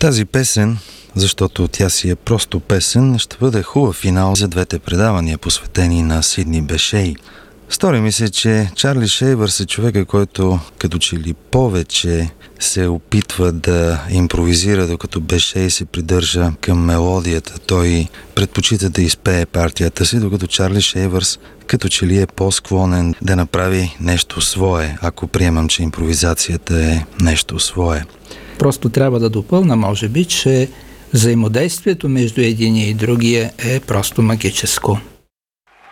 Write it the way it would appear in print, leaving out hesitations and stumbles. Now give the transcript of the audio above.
Тази песен, защото тя си е просто песен, ще бъде хубав финал за двете предавания, посветени на Сидни Бешей. Стори ми се, че Чарли Шейвърс е човека, който като че ли повече се опитва да импровизира, докато Бешей се придържа към мелодията. Той предпочита да изпее партията си, докато Чарли Шейвърс като че ли е по-склонен да направи нещо свое, ако приемам, че импровизацията е нещо свое. Просто трябва да допълна, може би, че взаимодействието между единия и другия е просто магическо.